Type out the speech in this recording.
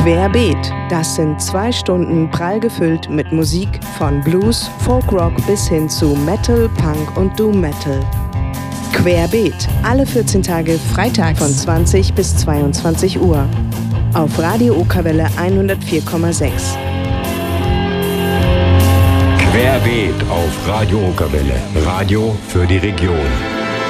Querbeet, das sind 2 Stunden prall gefüllt mit Musik von Blues, Folkrock bis hin zu Metal, Punk und Doom Metal. Querbeet, alle 14 Tage freitags von 20 bis 22 Uhr. Auf Radio Okerwelle 104,6. Querbeet auf Radio Okerwelle. Radio für die Region.